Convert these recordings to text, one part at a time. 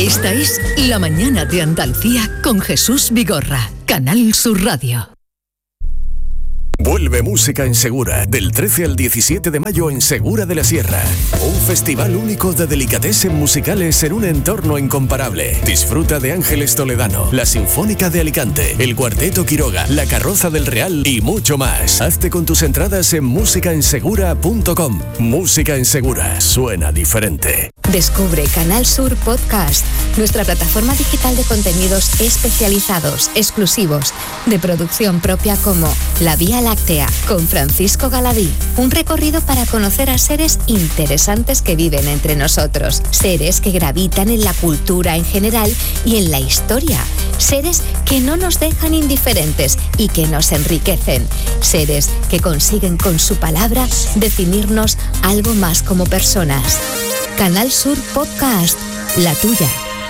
Esta es La Mañana de Andalucía con Jesús Vigorra, Canal Sur Radio. Vuelve Música en Segura, del 13 al 17 de mayo en Segura de la Sierra. Un festival único de delicatessen musicales en un entorno incomparable. Disfruta de Ángeles Toledano, la Sinfónica de Alicante, el Cuarteto Quiroga, la Carroza del Real y mucho más. Hazte con tus entradas en musicaensegura.com. Música en Segura, suena diferente. Descubre Canal Sur Podcast, nuestra plataforma digital de contenidos especializados, exclusivos, de producción propia, como La Vía Láctea, con Francisco Galadí. Un recorrido para conocer a seres interesantes que viven entre nosotros. Seres que gravitan en la cultura en general y en la historia. Seres que no nos dejan indiferentes y que nos enriquecen. Seres que consiguen con su palabra definirnos algo más como personas. Canal Sur Podcast, la tuya.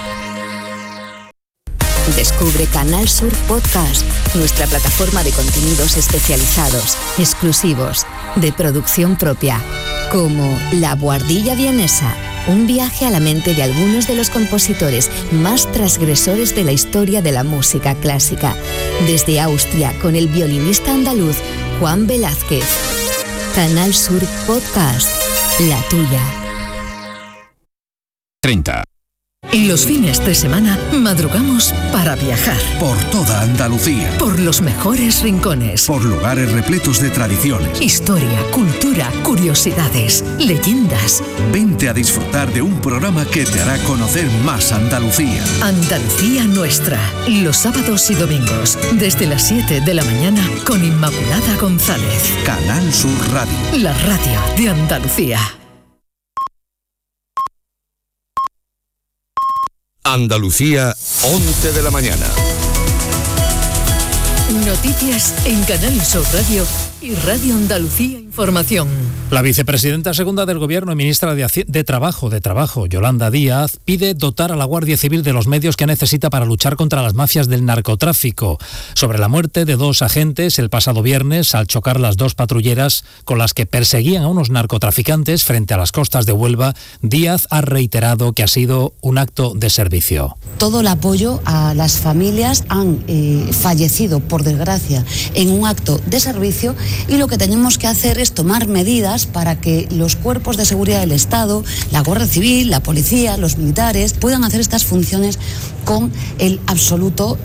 Descubre Canal Sur Podcast, nuestra plataforma de contenidos especializados, exclusivos, de producción propia, como La Buhardilla Vienesa, un viaje a la mente de algunos de los compositores más transgresores de la historia de la música clásica, desde Austria, con el violinista andaluz Juan Velázquez. Canal Sur Podcast, la tuya. 30. Y los fines de semana madrugamos para viajar. Por toda Andalucía. Por los mejores rincones. Por lugares repletos de tradiciones. Historia, cultura, curiosidades, leyendas. Vente a disfrutar de un programa que te hará conocer más Andalucía. Andalucía Nuestra. Los sábados y domingos, desde las 7 de la mañana, con Inmaculada González. Canal Sur Radio. La radio de Andalucía. Andalucía, 11 de la mañana. Noticias en Canal Sur Radio y Radio Andalucía Información. La vicepresidenta segunda del Gobierno y ministra de Trabajo, Yolanda Díaz, pide dotar a la Guardia Civil de los medios que necesita para luchar contra las mafias del narcotráfico. Sobre la muerte de 2 agentes el pasado viernes al chocar las 2 patrulleras con las que perseguían a unos narcotraficantes frente a las costas de Huelva, Díaz ha reiterado que ha sido un acto de servicio. Todo el apoyo a las familias han fallecido, por desgracia, en un acto de servicio, y lo que tenemos que hacer es tomar medidas para que los cuerpos de seguridad del Estado, la Guardia Civil, la policía, los militares, puedan hacer estas funciones con el absoluto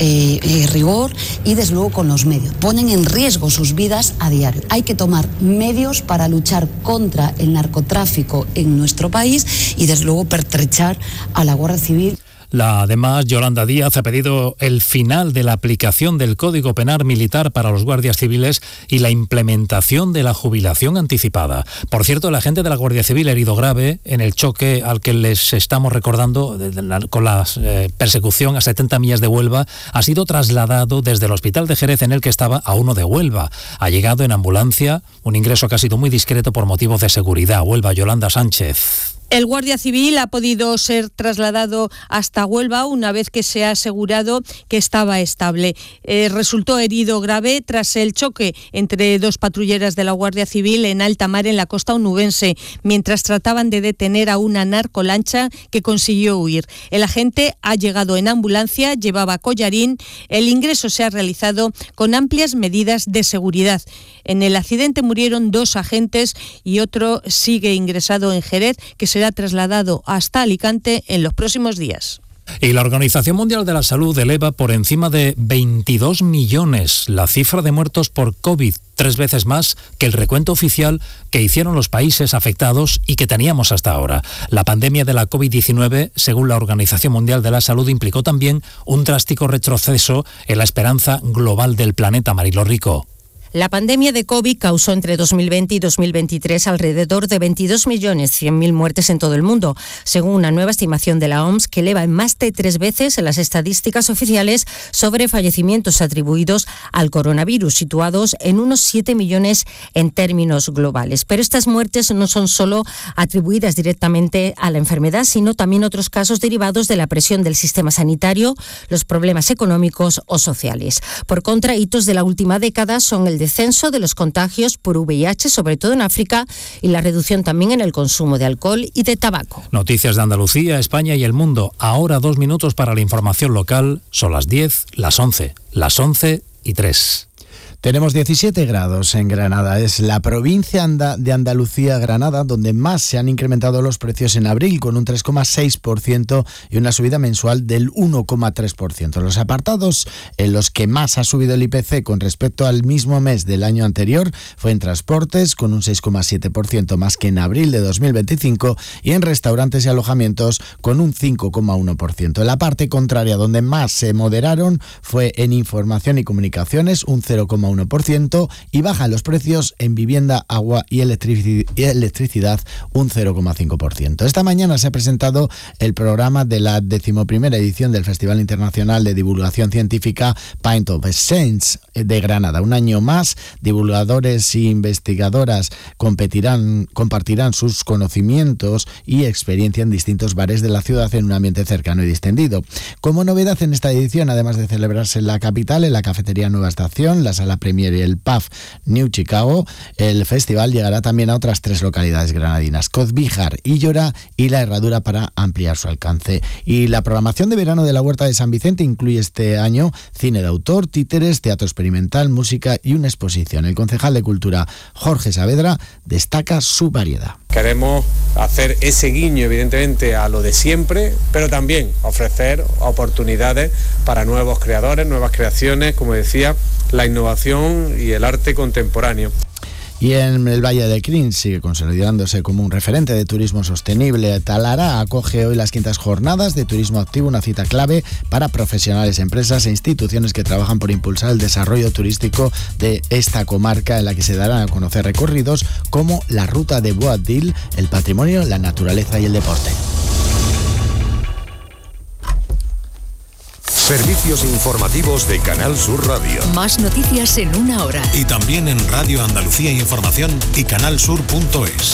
rigor y desde luego con los medios. Ponen en riesgo sus vidas a diario. Hay que tomar medios para luchar contra el narcotráfico en nuestro país y desde luego pertrechar a la Guardia Civil. Además, Yolanda Díaz ha pedido el final de la aplicación del Código Penal Militar para los guardias civiles y la implementación de la jubilación anticipada. Por cierto, el agente de la Guardia Civil herido grave en el choque al que les estamos recordando con la persecución a 70 millas de Huelva ha sido trasladado desde el hospital de Jerez en el que estaba a uno de Huelva. Ha llegado en ambulancia, un ingreso que ha sido muy discreto por motivos de seguridad. Huelva, Yolanda Sánchez. El guardia civil ha podido ser trasladado hasta Huelva una vez que se ha asegurado que estaba estable. Resultó herido grave tras el choque entre 2 patrulleras de la Guardia Civil en alta mar en la costa onubense, mientras trataban de detener a una narcolancha que consiguió huir. El agente ha llegado en ambulancia, llevaba collarín. El ingreso se ha realizado con amplias medidas de seguridad. En el accidente murieron 2 agentes y otro sigue ingresado en Jerez, que será trasladado hasta Alicante en los próximos días. Y la Organización Mundial de la Salud eleva por encima de 22 millones la cifra de muertos por COVID, 3 veces más que el recuento oficial que hicieron los países afectados y que teníamos hasta ahora. La pandemia de la COVID-19, según la Organización Mundial de la Salud, implicó también un drástico retroceso en la esperanza global del planeta. Mariló Rico. La pandemia de COVID causó entre 2020 y 2023 alrededor de 22.100.000 muertes en todo el mundo, según una nueva estimación de la OMS que eleva en más de 3 veces las estadísticas oficiales sobre fallecimientos atribuidos al coronavirus, situados en unos 7 millones en términos globales. Pero estas muertes no son solo atribuidas directamente a la enfermedad, sino también otros casos derivados de la presión del sistema sanitario, los problemas económicos o sociales. Por contra, hitos de la última década son el descenso de los contagios por VIH, sobre todo en África, y la reducción también en el consumo de alcohol y de tabaco. Noticias de Andalucía, España y el mundo. Ahora 2 minutos para la información local. Son las 10, las 11, las 11:03. Tenemos 17 grados en Granada. Es la provincia de Andalucía, Granada, donde más se han incrementado los precios en abril, con un 3,6% y una subida mensual del 1,3%. Los apartados en los que más ha subido el IPC con respecto al mismo mes del año anterior fue en transportes, con un 6,7% más que en abril de 2025, y en restaurantes y alojamientos, con un 5,1%. La parte contraria, donde más se moderaron, fue en información y comunicaciones, un 0,1%, y bajan los precios en vivienda, agua y electricidad, un 0,5%. Esta mañana se ha presentado el programa de la 11ª edición del Festival Internacional de Divulgación Científica Pint of Science de Granada. Un año más, divulgadores e investigadoras compartirán sus conocimientos y experiencia en distintos bares de la ciudad en un ambiente cercano y distendido. Como novedad en esta edición, además de celebrarse en la capital, en la cafetería Nueva Estación, la Sala Premier y el pub New Chicago, el festival llegará también a otras 3 localidades granadinas, Codbíjar, Illora y La Herradura, para ampliar su alcance. Y la programación de verano de la Huerta de San Vicente incluye este año cine de autor, títeres, teatro experimental, música y una exposición. El concejal de Cultura, Jorge Saavedra, destaca su variedad. Queremos hacer ese guiño, evidentemente, a lo de siempre, pero también ofrecer oportunidades para nuevos creadores, nuevas creaciones, como decía, la innovación y el arte contemporáneo. Y en el Valle del Crin sigue consolidándose como un referente de turismo sostenible. Talara acoge hoy las 5ª jornadas de turismo activo, una cita clave para profesionales, empresas e instituciones que trabajan por impulsar el desarrollo turístico de esta comarca, en la que se darán a conocer recorridos como la ruta de Boabdil, el patrimonio, la naturaleza y el deporte. Servicios informativos de Canal Sur Radio. Más noticias en una hora. Y también en Radio Andalucía Información y canalsur.es.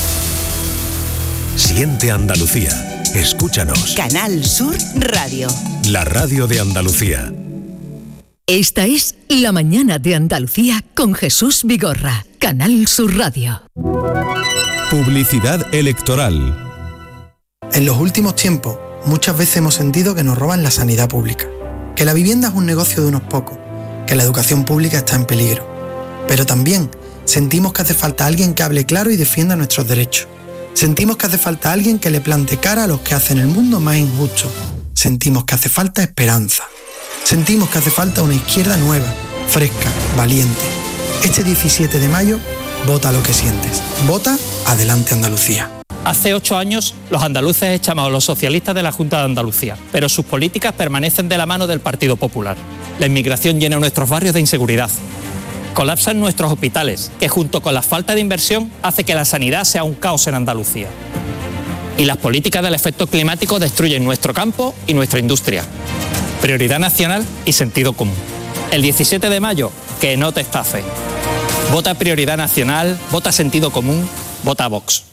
Siente Andalucía. Escúchanos. Canal Sur Radio. La radio de Andalucía. Esta es La Mañana de Andalucía con Jesús Vigorra. Canal Sur Radio. Publicidad electoral. En los últimos tiempos, muchas veces hemos sentido que nos roban la sanidad pública, que la vivienda es un negocio de unos pocos, que la educación pública está en peligro. Pero también sentimos que hace falta alguien que hable claro y defienda nuestros derechos. Sentimos que hace falta alguien que le plante cara a los que hacen el mundo más injusto. Sentimos que hace falta esperanza. Sentimos que hace falta una izquierda nueva, fresca, valiente. Este 17 de mayo, vota lo que sientes. Vota Adelante Andalucía. Hace 8 años, los andaluces echamos a los socialistas de la Junta de Andalucía, pero sus políticas permanecen de la mano del Partido Popular. La inmigración llena nuestros barrios de inseguridad. Colapsan nuestros hospitales, que junto con la falta de inversión hace que la sanidad sea un caos en Andalucía. Y las políticas del efecto climático destruyen nuestro campo y nuestra industria. Prioridad nacional y sentido común. El 17 de mayo, que no te estafe. Vota Prioridad Nacional, vota Sentido Común, vota Vox.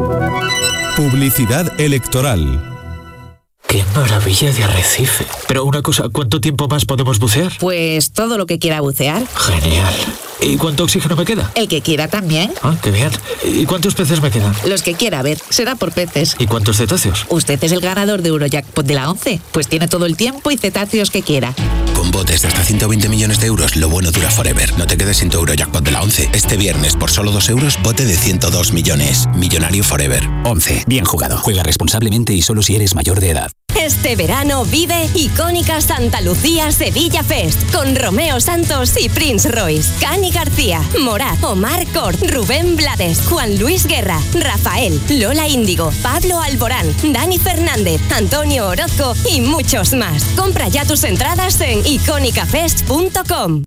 Publicidad electoral. ¡Qué maravilla de arrecife! Pero una cosa, ¿cuánto tiempo más podemos bucear? Pues todo lo que quiera bucear. Genial. ¿Y cuánto oxígeno me queda? El que quiera también. Ah, qué bien. ¿Y cuántos peces me quedan? Los que quiera, a ver, será por peces. ¿Y cuántos cetáceos? Usted es el ganador de Eurojackpot de la 11, pues tiene todo el tiempo y cetáceos que quiera. Con botes de hasta 120 millones de euros, lo bueno dura forever. No te quedes sin tu Eurojackpot de la 11. Este viernes, por solo 2 euros, bote de 102 millones. Millonario forever. 11. Bien jugado. Juega responsablemente y solo si eres mayor de edad. Este verano vive Icónica Santa Lucía Sevilla Fest con Romeo Santos y Prince Royce, Cani García, Morat, Omar Cort, Rubén Blades, Juan Luis Guerra, Rafael, Lola Índigo, Pablo Alborán, Dani Fernández, Antonio Orozco y muchos más. Compra ya tus entradas en icónicafest.com.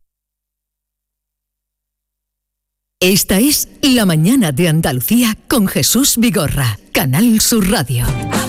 Esta es La Mañana de Andalucía con Jesús Vigorra, Canal Sur Radio.